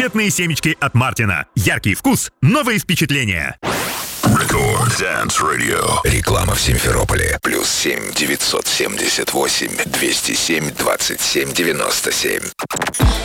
конфетные семечки от Мартина. Яркий вкус, новые впечатления. Record Dance Radio. Реклама в Симферополе. +7 978 207 27 97.